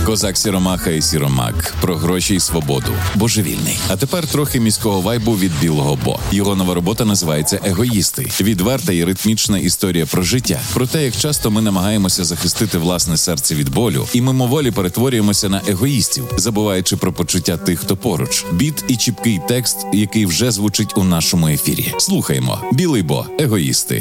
Козак Сіромаха і Сіромак. Про гроші і свободу. Божевільний. А тепер трохи міського вайбу від Білого Бо. Його нова робота називається «Егоїсти». Відверта і ритмічна історія про життя. Про те, як часто ми намагаємося захистити власне серце від болю і мимоволі перетворюємося на егоїстів, забуваючи про почуття тих, хто поруч. Біт і чіпкий текст, який вже звучить у нашому ефірі. Слухаймо. Білий Бо. «Егоїсти».